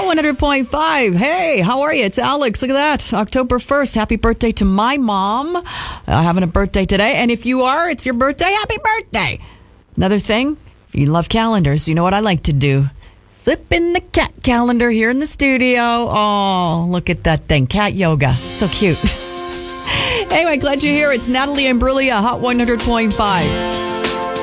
100.5. Hey, how are you? It's Alex. Look at that. October 1st. Happy birthday to my mom. Having a birthday today. And if you are, it's your birthday. Happy birthday. Another thing, if you love calendars, you know what I like to do? Flip in the cat calendar here in the studio. Oh, look at that thing. Cat yoga. So cute. Anyway, glad you're here. It's Natalie and Brulia, Hot 100.5.